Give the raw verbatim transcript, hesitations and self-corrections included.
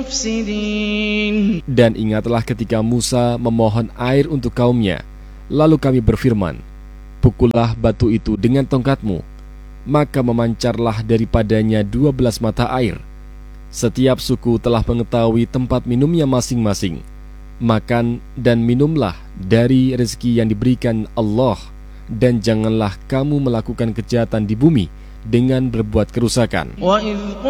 Dan ingatlah ketika Musa memohon air untuk kaumnya, lalu kami berfirman, pukullah batu itu dengan tongkatmu, maka memancarlah daripadanya dua belas mata air. Setiap suku telah mengetahui tempat minumnya masing-masing. Makan dan minumlah dari rezeki yang diberikan Allah, dan janganlah kamu melakukan kejahatan di bumi dengan berbuat kerusakan.